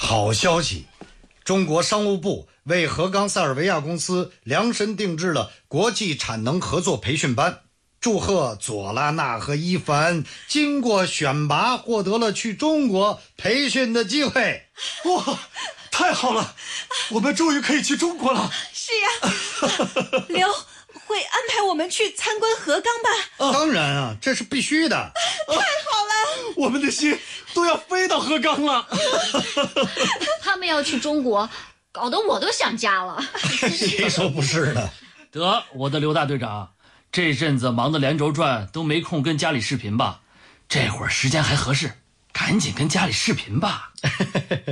好消息，中国商务部为河冈塞尔维亚公司量身定制了国际产能合作培训班。祝贺佐拉娜和伊凡经过选拔获得了去中国培训的机会。 哇，太好了，我们终于可以去中国了。 是呀，刘会安排我们去参观河冈吧？ 当然啊，这是必须的。 太好了， 我们的心都要飞到河冈了。 他们要去中国，搞得我都想家了。 谁说不是呢？ 得，我的刘大队长，这阵子忙得连轴转，都没空跟家里视频吧？这会儿时间还合适，赶紧跟家里视频吧。